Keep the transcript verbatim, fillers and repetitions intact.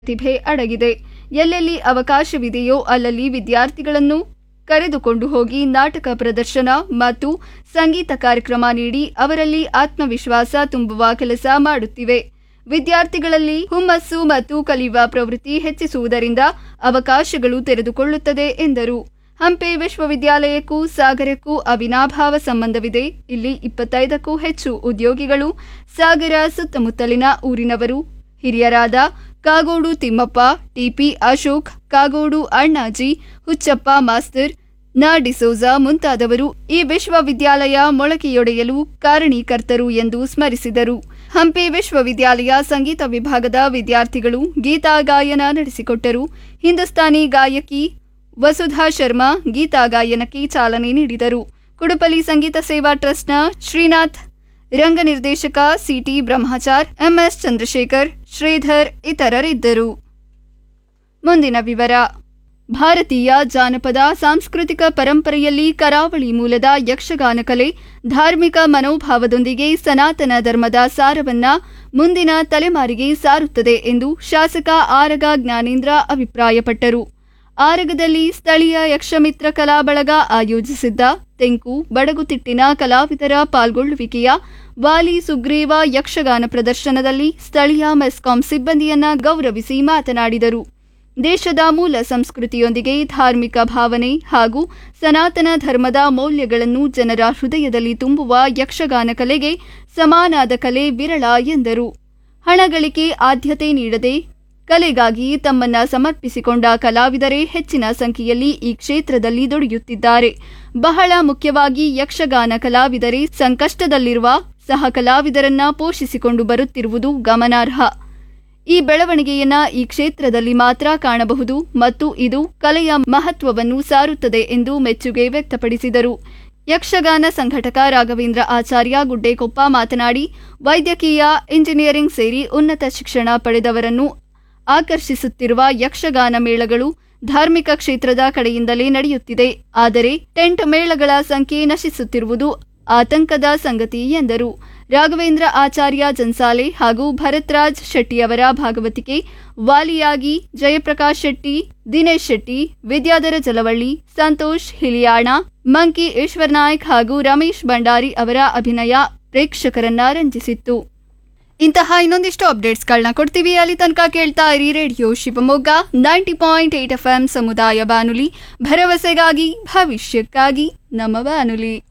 ಪ್ರತಿಭೆ ಅಡಗಿದೆ. ಎಲ್ಲೆಲ್ಲಿ ಅವಕಾಶವಿದೆಯೋ ಅಲ್ಲಲ್ಲಿ ವಿದ್ಯಾರ್ಥಿಗಳನ್ನು ಕರೆದುಕೊಂಡು ಹೋಗಿ ನಾಟಕ ಪ್ರದರ್ಶನ ಮತ್ತು ಸಂಗೀತ ಕಾರ್ಯಕ್ರಮ ನೀಡಿ ಅವರಲ್ಲಿ ಆತ್ಮವಿಶ್ವಾಸ ತುಂಬುವ ಕೆಲಸ ಮಾಡುತ್ತಿವೆ. ವಿದ್ಯಾರ್ಥಿಗಳಲ್ಲಿ ಹುಮ್ಮಸ್ಸು ಮತ್ತು ಕಲಿಯುವ ಪ್ರವೃತ್ತಿ ಹೆಚ್ಚಿಸುವುದರಿಂದ ಅವಕಾಶಗಳು ತೆರೆದುಕೊಳ್ಳುತ್ತದೆ ಎಂದರು. ಹಂಪಿ ವಿಶ್ವವಿದ್ಯಾಲಯಕ್ಕೂ ಸಾಗರಕ್ಕೂ ಅವಿನಾಭಾವ ಸಂಬಂಧವಿದೆ. ಇಲ್ಲಿ ಇಪ್ಪತ್ತೈದಕ್ಕೂ ಹೆಚ್ಚು ಉದ್ಯೋಗಿಗಳು ಸಾಗರ ಸುತ್ತಮುತ್ತಲಿನ ಊರಿನವರು. ಹಿರಿಯರಾದ ಕಾಗೋಡು ತಿಮ್ಮಪ್ಪ, ಟಿಪಿ ಅಶೋಕ್, ಕಾಗೋಡು ಅಣ್ಣಾಜಿ, ಹುಚ್ಚಪ್ಪ ಮಾಸ್ತರ್, ನಾ ಡಿಸೋಜ ಮುಂತಾದವರು ಈ ವಿಶ್ವವಿದ್ಯಾಲಯ ಮೊಳಕೆಯೊಡೆಯಲು ಕಾರಣೀಕರ್ತರು ಎಂದು ಸ್ಮರಿಸಿದರು. ಹಂಪಿ ವಿಶ್ವವಿದ್ಯಾಲಯ ಸಂಗೀತ ವಿಭಾಗದ ವಿದ್ಯಾರ್ಥಿಗಳು ಗೀತಾ ಗಾಯನ ನಡೆಸಿಕೊಟ್ಟರು. ಹಿಂದೂಸ್ತಾನಿ ಗಾಯಕಿ ವಸುಧಾ ಶರ್ಮಾ ಗೀತಾ ಗಾಯನಕ್ಕೆ ಚಾಲನೆ ನೀಡಿದರು. ಕುಡುಪಲಿ ಸಂಗೀತ ಸೇವಾ ಟ್ರಸ್ಟ್ನ ಶ್ರೀನಾಥ್, ರಂಗ ನಿರ್ದೇಶಕ ಸಿಟಿ ಬ್ರಹ್ಮಚಾರ್, ಎಂಎಸ್ ಚಂದ್ರಶೇಖರ್, ಶ್ರೀಧರ್ ಇತರರಿದ್ದರು. ಮುಂದಿನ ವಿವರ. ಭಾರತೀಯ ಜಾನಪದ ಸಾಂಸ್ಕೃತಿಕ ಪರಂಪರೆಯಲ್ಲಿ ಕರಾವಳಿ ಮೂಲದ ಯಕ್ಷಗಾನ ಕಲೆ ಧಾರ್ಮಿಕ ಮನೋಭಾವದೊಂದಿಗೆ ಸನಾತನ ಧರ್ಮದ ಸಾರವನ್ನ ಮುಂದಿನ ತಲೆಮಾರಿಗೆ ಸಾರುತ್ತದೆ ಎಂದು ಶಾಸಕ ಆರಗ ಜ್ಞಾನೇಂದ್ರ ಅಭಿಪ್ರಾಯಪಟ್ಟರು. ಆರಗದಲ್ಲಿ ಸ್ಥಳೀಯ ಯಕ್ಷಮಿತ್ರ ಕಲಾ ಬಳಗ ಆಯೋಜಿಸಿದ್ದ ತೆಂಕು ಬಡಗುತಿಟ್ಟಿನ ಕಲಾವಿದರ ಪಾಲ್ಗೊಳ್ಳುವಿಕೆಯ ವಾಲಿ ಸುಗ್ರೀವ ಯಕ್ಷಗಾನ ಪ್ರದರ್ಶನದಲ್ಲಿ ಸ್ಥಳೀಯ ಮೆಸ್ಕಾಂ ಸಿಬ್ಬಂದಿಯನ್ನ ಗೌರವಿಸಿ ಮಾತನಾಡಿದರು. ದೇಶದ ಮೂಲ ಸಂಸ್ಕೃತಿಯೊಂದಿಗೆ ಧಾರ್ಮಿಕ ಭಾವನೆ ಹಾಗೂ ಸನಾತನ ಧರ್ಮದ ಮೌಲ್ಯಗಳನ್ನು ಜನರ ಹೃದಯದಲ್ಲಿ ತುಂಬುವ ಯಕ್ಷಗಾನ ಕಲೆಗೆ ಸಮಾನಾದ ಕಲೆ ವಿರಳ ಎಂದರು. ಹಣಗಳಿಕೆ ಆದ್ಯತೆ ನೀಡದೆ ಕಲೆಗಾಗಿ ತಮ್ಮನ್ನ ಸಮರ್ಪಿಸಿಕೊಂಡ ಕಲಾವಿದರೇ ಹೆಚ್ಚಿನ ಸಂಖ್ಯೆಯಲ್ಲಿ ಈ ಕ್ಷೇತ್ರದಲ್ಲಿ ದುಡಿಯುತ್ತಿದ್ದಾರೆ. ಬಹಳ ಮುಖ್ಯವಾಗಿ ಯಕ್ಷಗಾನ ಕಲಾವಿದರೇ ಸಂಕಷ್ಟದಲ್ಲಿರುವ ಸಹ ಕಲಾವಿದರನ್ನ ಪೋಷಿಸಿಕೊಂಡು ಬರುತ್ತಿರುವುದು ಗಮನಾರ್ಹ. ಈ ಬೆಳವಣಿಗೆಯನ್ನ ಈ ಕ್ಷೇತ್ರದಲ್ಲಿ ಮಾತ್ರ ಕಾಣಬಹುದು ಮತ್ತು ಇದು ಕಲೆಯ ಮಹತ್ವವನ್ನು ಸಾರುತ್ತದೆ ಎಂದು ಮೆಚ್ಚುಗೆ ವ್ಯಕ್ತಪಡಿಸಿದರು. ಯಕ್ಷಗಾನ ಸಂಘಟಕ ರಾಘವೇಂದ್ರ ಆಚಾರ್ಯ ಗುಡ್ಡೇಕೊಪ್ಪ ಮಾತನಾಡಿ, ವೈದ್ಯಕೀಯ, ಇಂಜಿನಿಯರಿಂಗ್ ಸೇರಿ ಉನ್ನತ ಶಿಕ್ಷಣ ಪಡೆದವರನ್ನು ಆಕರ್ಷಿಸುತ್ತಿರುವ ಯಕ್ಷಗಾನ ಮೇಳಗಳು ಧಾರ್ಮಿಕ ಕ್ಷೇತ್ರದ ಕಡೆಯಿಂದಲೇ ನಡೆಯುತ್ತಿದೆ. ಆದರೆ ಟೆಂಟ್ ಮೇಳಗಳ ಸಂಖ್ಯೆ ನಶಿಸುತ್ತಿರುವುದು ಆತಂಕದ ಸಂಗತಿ ಎಂದರು. ರಾಘವೇಂದ್ರ ಆಚಾರ್ಯ ಜನ್ಸಾಲೆ ಹಾಗೂ ಭರತ್ರಾಜ್ ಶೆಟ್ಟಿಯವರ ಭಾಗವತಿಕೆ, ವಾಲಿಯಾಗಿ ಜಯಪ್ರಕಾಶ್ ಶೆಟ್ಟಿ, ದಿನೇಶ್ ಶೆಟ್ಟಿ, ವಿದ್ಯಾಧರ ಜಲವಳ್ಳಿ, ಸಂತೋಷ್ ಹಿಲಿಯಾಣ, ಮಂಕಿ ಈಶ್ವರ್ನಾಯ್ಕ್ ಹಾಗೂ ರಮೇಶ್ ಭಂಡಾರಿ ಅವರ ಅಭಿನಯ ಪ್ರೇಕ್ಷಕರನ್ನ ರಂಜಿಸಿತ್ತು. ಇಂತಹ ಇನ್ನೊಂದಿಷ್ಟು ಅಪ್ಡೇಟ್ಸ್ಗಳನ್ನ ಕೊಡ್ತೀವಿ. ಅಲ್ಲಿ ತನಕ ಕೇಳ್ತಾ ಇರಿ radio Shivamogga ninety point eight F M ಸಮುದಾಯ ಬಾನುಲಿ, ಭರವಸೆಗಾಗಿ ಭವಿಷ್ಯಕ್ಕಾಗಿ ನಮ್ಮ ಬಾನುಲಿ.